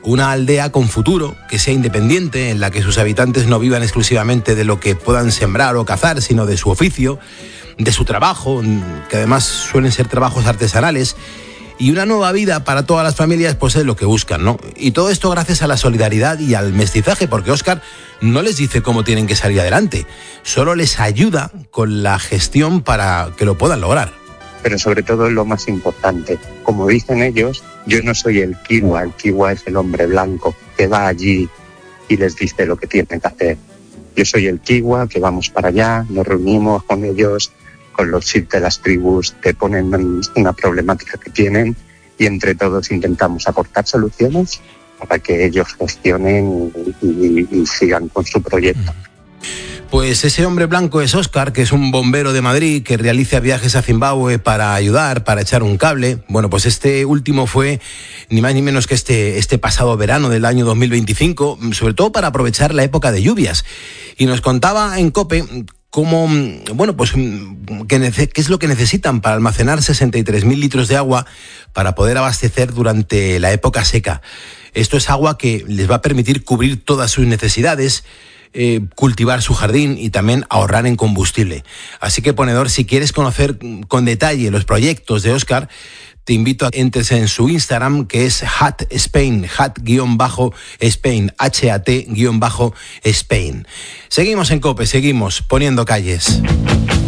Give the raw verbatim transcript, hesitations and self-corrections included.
una aldea con futuro, que sea independiente, en la que sus habitantes no vivan exclusivamente de lo que puedan sembrar o cazar, sino de su oficio, de su trabajo, que además suelen ser trabajos artesanales, y una nueva vida para todas las familias, pues es lo que buscan, ¿no? Y todo esto gracias a la solidaridad y al mestizaje, porque Óscar no les dice cómo tienen que salir adelante, solo les ayuda con la gestión para que lo puedan lograr. Pero sobre todo es lo más importante, como dicen ellos, yo no soy el kiwa, el kiwa es el hombre blanco que va allí y les dice lo que tienen que hacer. Yo soy el kiwa que vamos para allá, nos reunimos con ellos, con los chiefs de las tribus, te ponen una problemática que tienen y entre todos intentamos aportar soluciones para que ellos gestionen y, y, y sigan con su proyecto. Pues ese hombre blanco es Óscar, que es un bombero de Madrid que realiza viajes a Zimbabue para ayudar, para echar un cable. Bueno, pues este último fue ni más ni menos que este, este pasado verano del año dos mil veinticinco, sobre todo para aprovechar la época de lluvias. Y nos contaba en COPE cómo, bueno, pues qué, qué es lo que necesitan para almacenar sesenta y tres mil litros de agua para poder abastecer durante la época seca. Esto es agua que les va a permitir cubrir todas sus necesidades, eh, cultivar su jardín y también ahorrar en combustible. Así que, ponedor, si quieres conocer con detalle los proyectos de Óscar, te invito a que entres en su Instagram, que es Hat Spain, Hat-Spain, H A T-Spain. Seguimos en COPE, seguimos poniendo calles.